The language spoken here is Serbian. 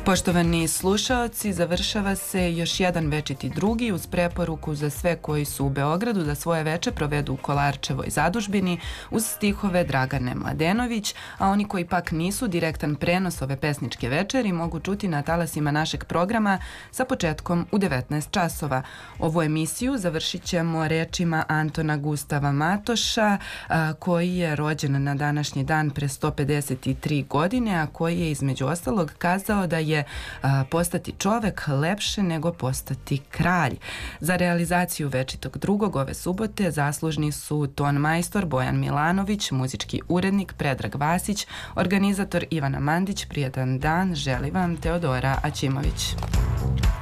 Poštovani slušaoci, završava se još jedan večiti drugi uz preporuku za sve koji su u Beogradu da svoje veče provedu u Kolarčevoj zadužbini uz stihove Dragane Mladenović, a oni koji pak nisu, direktan prenos ove pesničke večeri mogu čuti na talasima našeg programa sa početkom u 19 časova. Ovu emisiju završit ćemo rečima Antona Gustava Matoša, koji je rođen na današnji dan pre 153 godine, a koji je između ostalog kazao da je postati čovek lepše nego postati kralj. Za realizaciju večitog drugog ove subote zaslužni su ton majstor Bojan Milanović, muzički urednik Predrag Vasić, organizator Ivana Mandić. Prijetan dan želi vam Teodora Aćimović.